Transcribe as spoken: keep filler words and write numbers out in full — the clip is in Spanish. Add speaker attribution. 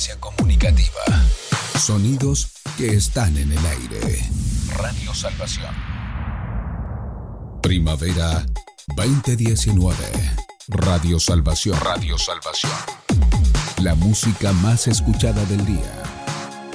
Speaker 1: Comunicativa. Sonidos que están en el aire. Radio Salvación. Primavera veinte diecinueve. Radio Salvación. Radio Salvación. La música más escuchada del día.